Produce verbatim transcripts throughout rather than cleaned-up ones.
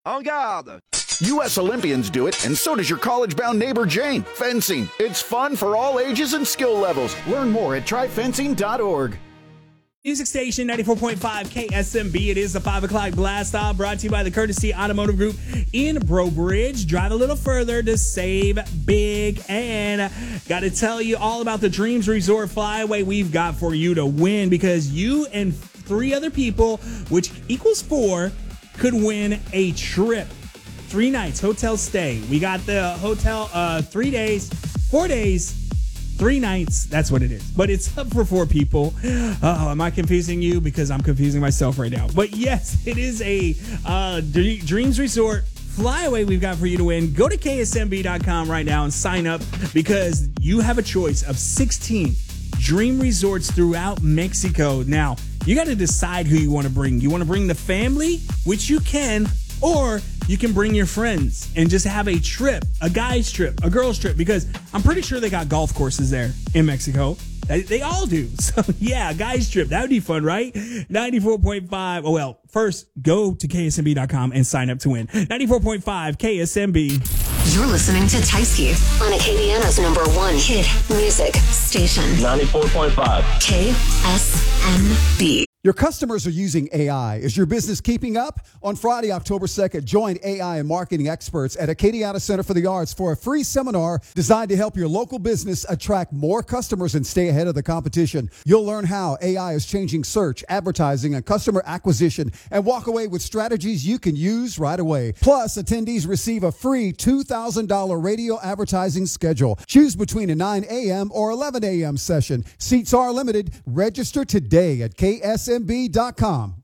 En garde! U S Olympians do it, and so does your college-bound neighbor Jane. Fencing. It's fun for all ages and skill levels. Learn more at try fencing dot org. Music station ninety-four point five K S M B. It is the five o'clock blast off, brought to you by the Courtesy Automotive Group in Breaux Bridge. Drive a little further to save big, and got to tell you all about the Dreams Resort Flyaway we've got for you to win, because you and three other people, which equals four, could win a trip. Three nights, hotel stay. We got the hotel uh, three days, four days, three nights. That's what it is. But it's up for four people. Oh, am I confusing you? Because I'm confusing myself right now. But yes, it is a uh, D- Dreams Resort Flyaway we've got for you to win. Go to K S M B dot com right now and sign up, because you have a choice of sixteen dream resorts throughout Mexico. Now, you got to decide who you want to bring. You want to bring the family, which you can, or you can bring your friends and just have a trip, a guy's trip, a girl's trip, because I'm pretty sure they got golf courses there in Mexico. They, they all do. So, yeah, guy's trip. That would be fun, right? ninety-four point five. Oh, well, first, go to K S M B dot com and sign up to win. ninety-four point five K S M B. You're listening to Tyski on Acadiana's number one hit music station. ninety-four point five K S M B. Your customers are using A I. Is your business keeping up? On Friday, October second, join A I and marketing experts at Acadiana Center for the Arts for a free seminar designed to help your local business attract more customers and stay ahead of the competition. You'll learn how A I is changing search, advertising, and customer acquisition, and walk away with strategies you can use right away. Plus, attendees receive a free two thousand dollars radio advertising schedule. Choose between a nine a.m. or eleven a.m. session. Seats are limited. Register today at K S M B dot com.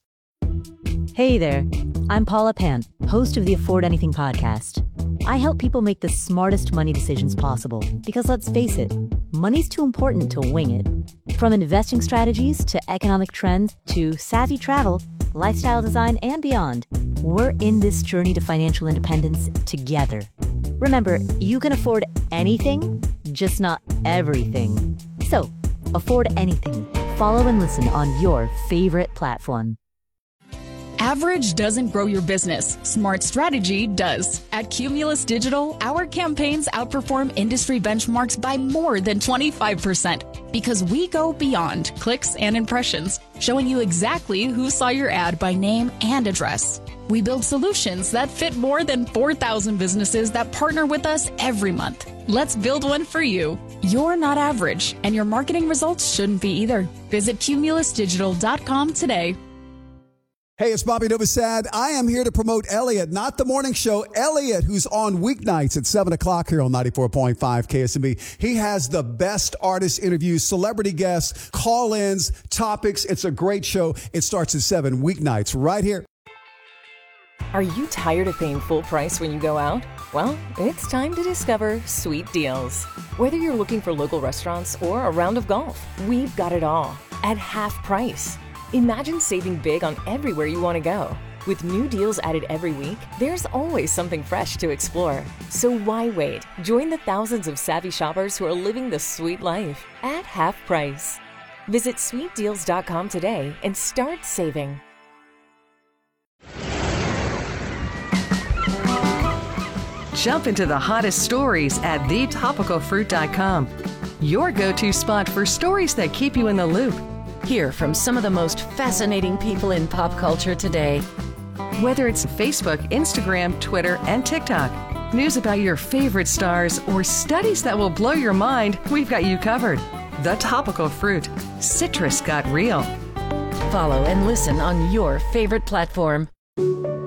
Hey there, I'm Paula Pant, host of the Afford Anything podcast. I help people make the smartest money decisions possible, because let's face it, money's too important to wing it. From investing strategies to economic trends to savvy travel, lifestyle design, and beyond, we're in this journey to financial independence together. Remember, you can afford anything, just not everything. So, afford anything. Follow and listen on your favorite platform. Average doesn't grow your business. Smart strategy does. At Cumulus Digital, our campaigns outperform industry benchmarks by more than twenty-five percent because we go beyond clicks and impressions, showing you exactly who saw your ad by name and address. We build solutions that fit more than four thousand businesses that partner with us every month. Let's build one for you. You're not average, and your marketing results shouldn't be either. Visit cumulus digital dot com today. Hey, it's Bobby Novosad. I am here to promote Elliot, not the morning show. Elliot, who's on weeknights at seven o'clock here on ninety-four point five K S M B. He has the best artist interviews, celebrity guests, call-ins, topics. It's a great show. It starts at seven weeknights right here. Are you tired of paying full price when you go out? Well, it's time to discover Sweet Deals. Whether you're looking for local restaurants or a round of golf, we've got it all at half price. Imagine saving big on everywhere you want to go. With new deals added every week, there's always something fresh to explore. So why wait? Join the thousands of savvy shoppers who are living the sweet life at half price. Visit sweet deals dot com today and start saving. Jump into the hottest stories at the topical fruit dot com. Your go-to spot for stories that keep you in the loop. Hear from some of the most fascinating people in pop culture today. Whether it's Facebook, Instagram, Twitter, and TikTok, news about your favorite stars, or studies that will blow your mind, we've got you covered. The Topical Fruit. Citrus got real. Follow and listen on your favorite platform.